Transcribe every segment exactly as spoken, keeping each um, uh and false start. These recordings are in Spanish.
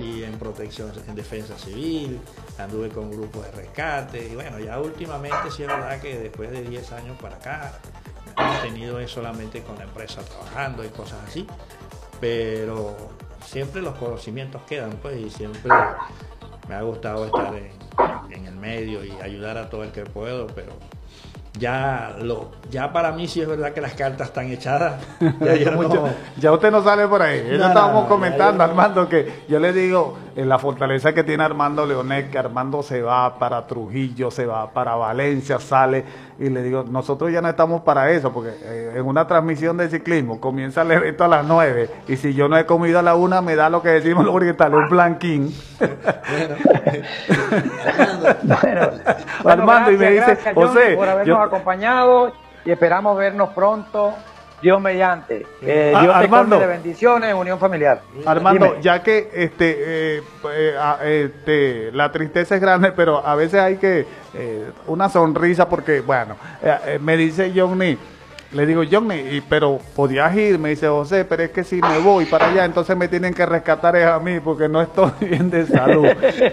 salí en protección, en defensa civil, anduve con grupos de rescate, y bueno, ya últimamente sí es verdad que después de diez años para acá, hemos tenido es solamente con la empresa trabajando y cosas así, pero siempre los conocimientos quedan, pues, y siempre me ha gustado estar en, en el medio y ayudar a todo el que puedo, pero ya lo ya para mí sí es verdad que las cartas están echadas. Ya, yo Mucho, no, ya usted no sale por ahí. Eso no, estábamos no, comentando, no. Armando, que yo le digo, en la fortaleza que tiene Armando Leonet, que Armando se va para Trujillo, se va para Valencia, sale, y le digo, nosotros ya no estamos para eso, porque eh, en una transmisión de ciclismo comienza el evento a las nueve, y si yo no he comido a la una, me da lo que decimos los orientales, un blanquín. Bueno, Bueno, Armando, y me dice, gracias, Johnny, José, por habernos yo- acompañado y esperamos vernos pronto, Dios mediante. Eh, Ah, Dios te Armando. colme de bendiciones en unión familiar. Armando, Dime. ya que este, eh, eh, ah, este, la tristeza es grande, pero a veces hay que eh, una sonrisa porque, bueno, eh, eh, me dice Johnny, le digo, Johnny, y, pero podías ir, me dice José, pero es que si me voy para allá, entonces me tienen que rescatar es a mí porque no estoy bien de salud.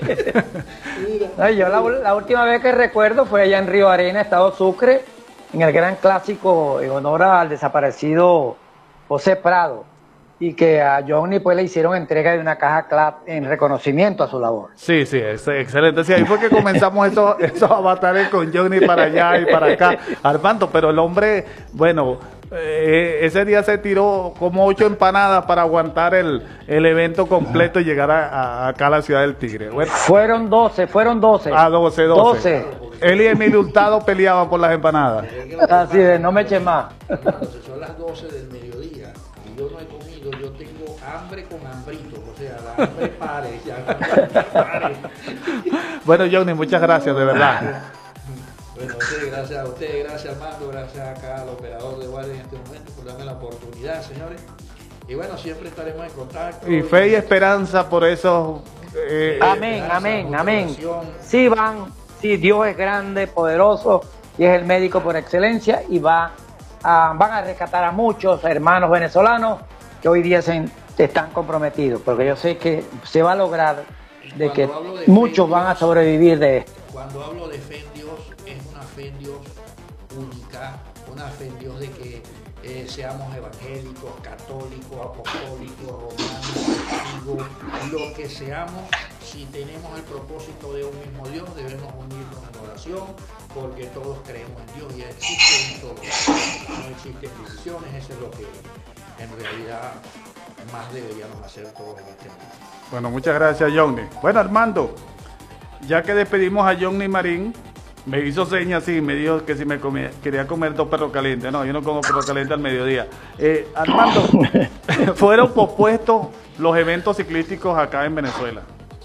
No, yo la, la última vez que recuerdo fue allá en Río Arena, Estado Sucre, en el gran clásico en honor al desaparecido José Prado, y que a Johnny pues le hicieron entrega de una caja CLAP en reconocimiento a su labor. Sí, sí, es excelente. Sí, ahí fue que comenzamos esos, esos avatares con Johnny para allá y para acá. Armando, pero el hombre, bueno, eh, ese día se tiró como ocho empanadas para aguantar el, el evento completo y llegar a, a- acá a la ciudad del Tigre. Bueno, Fueron doce, fueron doce. a doce, doce. doce. Él y Emilio Hurtado peleaban por las empanadas. Así de, no me eches más. Hermano, si son las doce del mediodía y yo no he comido, yo tengo hambre con hambrito, o sea, la hambre pare, ya, pare. Bueno, Johnny, muchas gracias, de verdad. Bueno, ustedes, gracias a ustedes, gracias Armando, gracias acá al operador de guardia en este momento por darme la oportunidad, señores. Y bueno, siempre estaremos en contacto. Y fe y esperanza por eso. eh, Amén, Esperanza, amén, mucha amén. oración. Sí van, sí, Dios es grande, poderoso y es el médico por excelencia y va a, van a rescatar a muchos hermanos venezolanos que hoy día se, están comprometidos, porque yo sé que se va a lograr de que Cuando hablo de muchos fe, van a Dios, sobrevivir de esto. Cuando hablo de fe en Dios, es una fe en Dios única, una fe en Dios de que eh, seamos evangélicos, católicos, apostólicos, romanos, testigos, lo que seamos, si tenemos el propósito de un mismo Dios, debemos unirnos en oración, porque todos creemos en Dios y existen todos. No existen divisiones, eso es lo que en realidad más deberíamos hacer todos en este mundo. Bueno, muchas gracias, Johnny. Bueno, Armando, ya que despedimos a Johnny Marín, me hizo señas así, me dijo que si me comía, quería comer dos perros calientes. No, yo no como perros calientes al mediodía. Eh, Armando, ¿fueron pospuestos los eventos ciclísticos acá en Venezuela?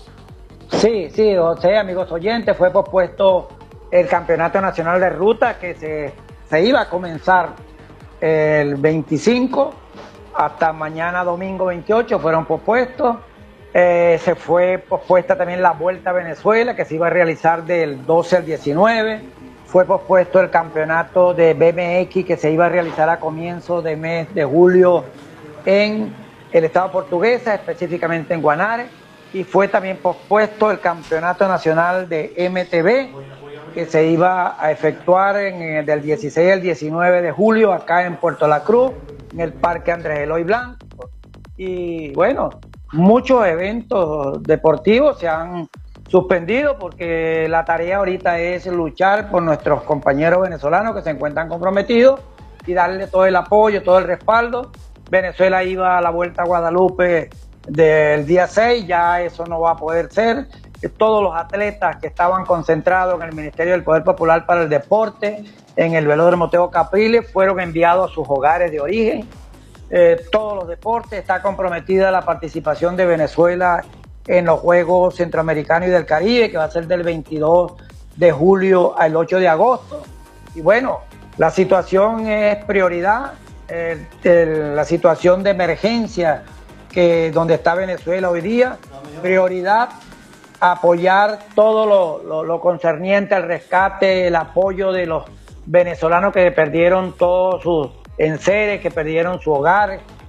Sí, sí, José, amigos oyentes, fue pospuesto el Campeonato Nacional de Ruta que se, se iba a comenzar el veinticinco hasta mañana domingo veintiocho, fueron pospuestos. Eh, se fue pospuesta también la Vuelta a Venezuela que se iba a realizar del doce al diecinueve. Fue pospuesto el campeonato de B M X que se iba a realizar a comienzos de mes de julio en el estado portuguesa, específicamente en Guanare. Y fue también pospuesto el campeonato nacional de M T B que se iba a efectuar en, eh, del dieciséis al diecinueve de julio acá en Puerto La Cruz, en el Parque Andrés Eloy Blanco. Y bueno, muchos eventos deportivos se han suspendido porque la tarea ahorita es luchar por nuestros compañeros venezolanos que se encuentran comprometidos y darle todo el apoyo, todo el respaldo. Venezuela iba a la Vuelta a Guadalupe del día seis, ya eso no va a poder ser. Todos los atletas que estaban concentrados en el Ministerio del Poder Popular para el Deporte, en el velódromo Teo Capriles, fueron enviados a sus hogares de origen. Eh, todos los deportes, está comprometida la participación de Venezuela en los Juegos Centroamericanos y del Caribe, que va a ser del veintidós de julio al ocho de agosto. Y bueno, la situación es prioridad, eh, el, la situación de emergencia que donde está Venezuela hoy día, prioridad apoyar todo lo, lo, lo concerniente al rescate, el apoyo de los venezolanos que perdieron todos sus enseres, que perdieron su hogar,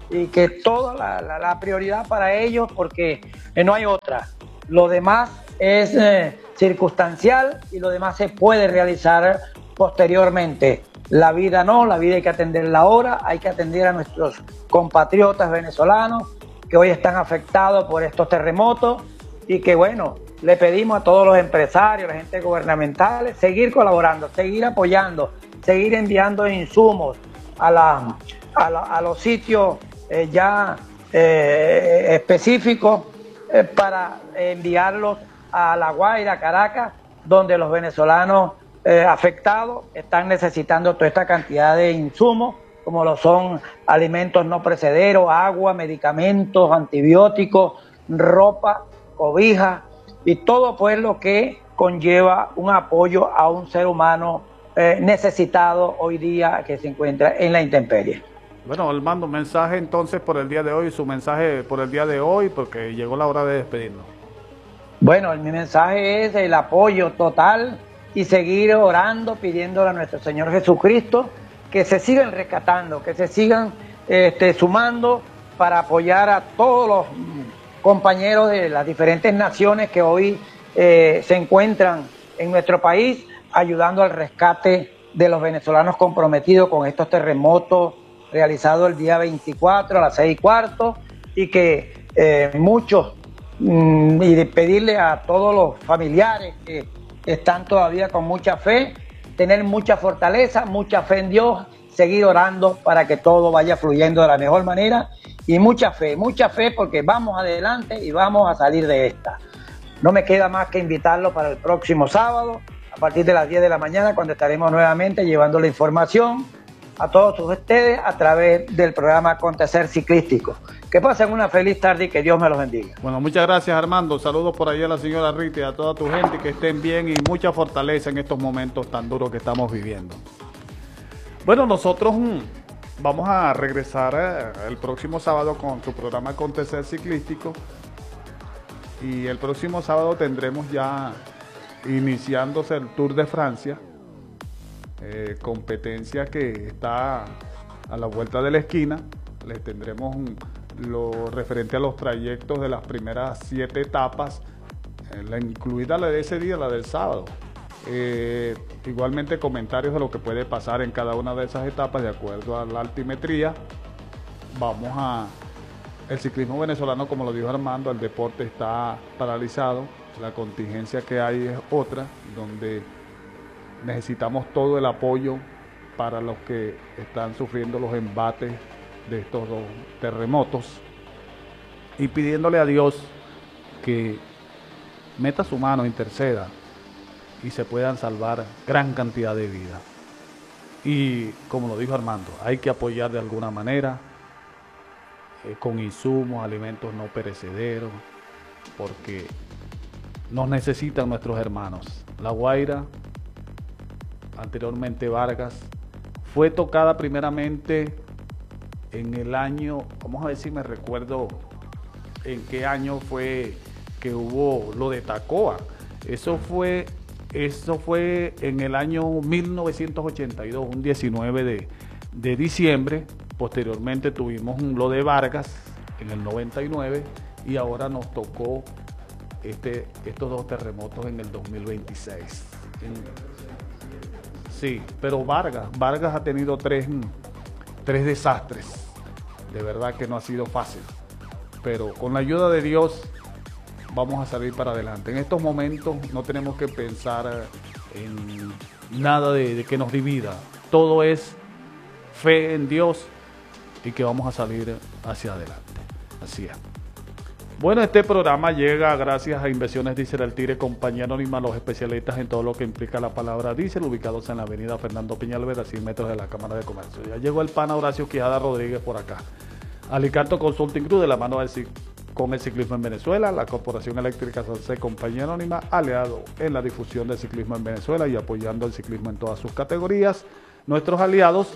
y que toda la, la, la prioridad para ellos, porque eh, no hay otra. Lo demás es eh, circunstancial y lo demás se puede realizar posteriormente. La vida no, la vida hay que atenderla ahora, hay que atender a nuestros compatriotas venezolanos que hoy están afectados por estos terremotos y que bueno, le pedimos a todos los empresarios, a la gente gubernamental, seguir colaborando, seguir apoyando, seguir enviando insumos a, la, a, la, a los sitios eh, ya eh, específicos eh, para enviarlos a La Guaira, Caracas, donde los venezolanos eh, afectados están necesitando toda esta cantidad de insumos, como lo son alimentos no perecederos, agua, medicamentos, antibióticos, ropa, cobija y todo pues lo que conlleva un apoyo a un ser humano eh, necesitado hoy día que se encuentra en la intemperie. Bueno, Armando, mensaje entonces por el día de hoy, su mensaje por el día de hoy, porque llegó la hora de despedirnos. Bueno, mi mensaje es el apoyo total y seguir orando, pidiéndole a nuestro Señor Jesucristo que se sigan rescatando, que se sigan este, sumando para apoyar a todos los compañeros de las diferentes naciones que hoy eh, se encuentran en nuestro país, ayudando al rescate de los venezolanos comprometidos con estos terremotos realizados el día veinticuatro a las seis y cuarto, y que eh, muchos, mm, y de pedirle a todos los familiares que están todavía con mucha fe, tener mucha fortaleza, mucha fe en Dios, seguir orando para que todo vaya fluyendo de la mejor manera y mucha fe, mucha fe porque vamos adelante y vamos a salir de esta. No me queda más que invitarlo para el próximo sábado a partir de las diez de la mañana, cuando estaremos nuevamente llevando la información a todos ustedes a través del programa Acontecer Ciclístico. Que pasen una feliz tarde y que Dios me los bendiga. Bueno, muchas gracias, Armando. Saludos por ahí a la señora Rita y a toda tu gente, que estén bien y mucha fortaleza en estos momentos tan duros que estamos viviendo. Bueno, nosotros mm, vamos a regresar eh, el próximo sábado con su programa Acontecer Ciclístico, y el próximo sábado tendremos ya iniciándose el Tour de Francia, eh, competencia que está a la vuelta de la esquina. Les tendremos un, lo referente a los trayectos de las primeras siete etapas, eh, la incluida la de ese día, la del sábado. Eh, igualmente comentarios de lo que puede pasar en cada una de esas etapas de acuerdo a la altimetría. Vamos a... El ciclismo venezolano, como lo dijo Armando, el deporte está paralizado, la contingencia que hay es otra, donde necesitamos todo el apoyo para los que están sufriendo los embates de estos dos terremotos, y pidiéndole a Dios que meta su mano, interceda y se puedan salvar gran cantidad de vidas. Y como lo dijo Armando, hay que apoyar de alguna manera eh, con insumos, alimentos no perecederos, porque nos necesitan nuestros hermanos. La Guaira, anteriormente Vargas, fue tocada primeramente en el año, vamos a ver si me recuerdo en qué año fue que hubo lo de Tacoa. Eso fue, eso fue en el año mil novecientos ochenta y dos, un diecinueve de, de diciembre. Posteriormente tuvimos un, lo de Vargas en el noventa y nueve, y ahora nos tocó este, estos dos terremotos en el dos mil veintiséis. En, sí, pero Vargas, Vargas ha tenido tres, tres desastres. De verdad que no ha sido fácil, pero con la ayuda de Dios vamos a salir para adelante. En estos momentos no tenemos que pensar en nada de, de que nos divida. Todo es fe en Dios y que vamos a salir hacia adelante. Así es. Bueno, este programa llega gracias a Inversiones Diesel El Tigre, compañía anónima, los especialistas en todo lo que implica la palabra diésel, ubicados en la avenida Fernando Peñalver, a cien metros de la Cámara de Comercio. Ya llegó el pana Horacio Quijada Rodríguez por acá. Alicanto Consulting Group, de la mano del, con el ciclismo en Venezuela, la Corporación Eléctrica Salce, compañía anónima, aliado en la difusión del ciclismo en Venezuela y apoyando el ciclismo en todas sus categorías. Nuestros aliados,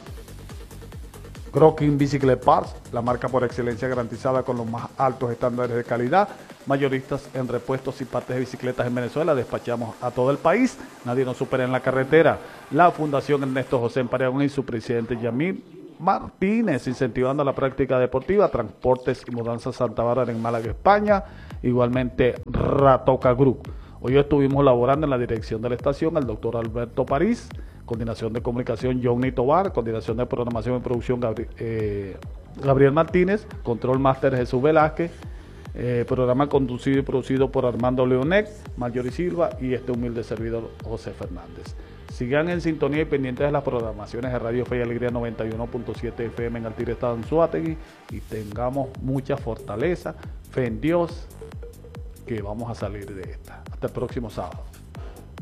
Grokin Biciclette Parts, la marca por excelencia garantizada con los más altos estándares de calidad, mayoristas en repuestos y partes de bicicletas en Venezuela, despachamos a todo el país, nadie nos supera en la carretera. La Fundación Ernesto José Pareón y su presidente Yamil Martínez, incentivando la práctica deportiva, Transportes y Mudanzas Santa Bárbara en Málaga, España, igualmente Ratoca Group. Hoy estuvimos laborando en la dirección de la estación el doctor Alberto París, coordinación de comunicación Johnny Tobar, coordinación de programación y producción Gabri eh, Gabriel Martínez, control máster Jesús Velázquez, eh, programa conducido y producido por Armando Leonet, Marjorie Silva y este humilde servidor José Fernández. Sigan en sintonía y pendientes de las programaciones de Radio Fe y Alegría noventa y uno punto siete F M en Altire, Estado Anzoátegui, y tengamos mucha fortaleza, fe en Dios, que vamos a salir de esta. Hasta el próximo sábado.